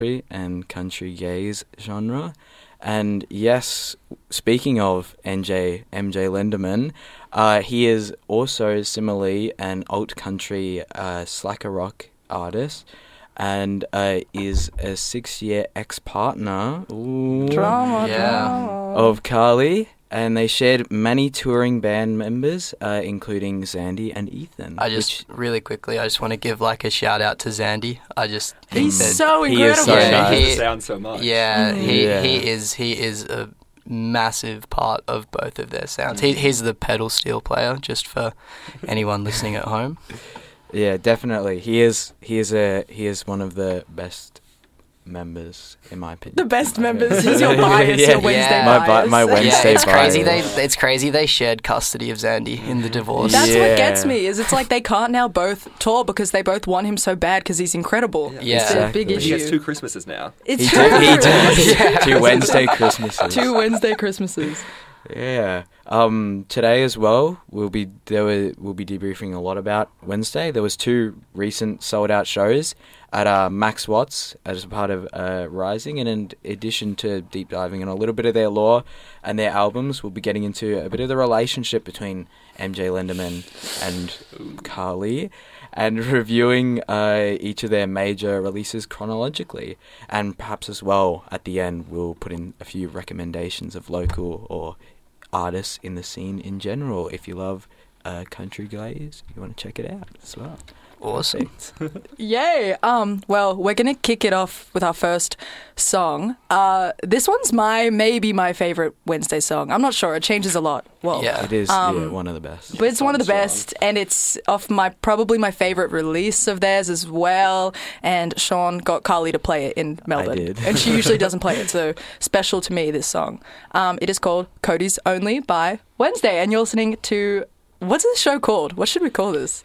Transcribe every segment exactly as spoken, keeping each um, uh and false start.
and country gaze genre. And yes, speaking of M J M J Lindemann, uh, he is also similarly an alt country uh, slacker rock artist, and uh, is a six-year ex-partner ooh, Drama, Yeah. drama. of Carly, and they shared many touring band members, uh, including Zandy and Ethan. I just which- really quickly, I just want to give like a shout out to Zandy. I just think He's that, so he is incredible. so Yeah, nice. he- the sound so much. yeah, he Yeah. he is he is a massive part of both of their sounds. He he's the pedal steel player, just for anyone listening at home. Yeah, definitely. He is. He is a. He is one of the best members, in my opinion. The best members. He's your bias, Yeah. your Wednesday Yeah. My bi- bias. my Yeah, Wednesday it's crazy. They bias. it's crazy they shared custody of Zandy in the divorce. That's Yeah. what gets me, is it's like they can't now both tour because they both want him so bad because he's incredible. Yeah. It's a big Exactly. He gets issue. two Christmases now. It's He true. did. He did. Two Wednesday Christmases. Two Wednesday Christmases. Yeah. Um. Today as well, we'll be there. Were, we'll be debriefing a lot about Wednesday. There was two recent sold out shows at uh, Max Watts as a part of uh, Rising, and in addition to deep diving in a little bit of their lore and their albums, we'll be getting into a bit of the relationship between M J Lindemann and Carly, and reviewing uh, each of their major releases chronologically. And perhaps as well, at the end, we'll put in a few recommendations of local or artists in the scene in general. If you love uh, country glaze, you want to check it out as well. Awesome. Yay! Um, well, we're gonna kick it off with our first song. Uh, this one's my maybe my favorite Wednesday song. I'm not sure. It changes a lot. Well, Yeah. It is Um, yeah, one of the best. but it's one of the Sounds best, and it's off my probably my favorite release of theirs as well. And Sean got Carly to play it in Melbourne, did. and she usually doesn't play it, so special to me. This song. Um, it is called "Cody's Only" by Wednesday, and you're listening to what's this show called? What should we call this?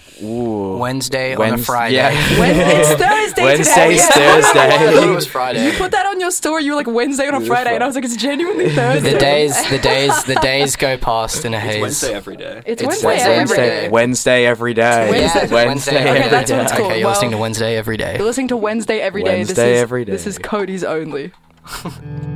Ooh. Wednesday on a Wednes- Friday. Yeah. When, it's Thursday Wednesday's today. I thought it Thursday. was Friday. You put that on your story. You were like Wednesday on a Friday, and I was like, it's genuinely Thursday. The days, the days, the days go past in a It's haze. Wednesday every day. It's, It's Wednesday, Wednesday every every day. day. Wednesday every day. Wednesday. Yeah, it's Wednesday. Okay, every that's day. what it's called. Okay, you're listening to Well- Wednesday every day. You're listening to Wednesday every day. Wednesday this is, every day. This is Cody's Only.